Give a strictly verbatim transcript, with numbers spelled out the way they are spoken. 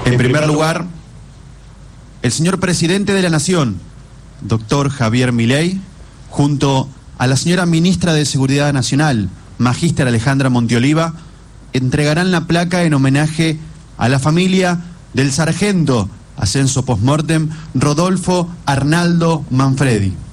En primer lugar, el señor presidente de la Nación, doctor Javier Milei, junto a la señora ministra de Seguridad Nacional, magíster Alejandra Montioliva, entregarán la placa en homenaje a la familia del sargento ascenso postmortem Rodolfo Arnaldo Manfredi.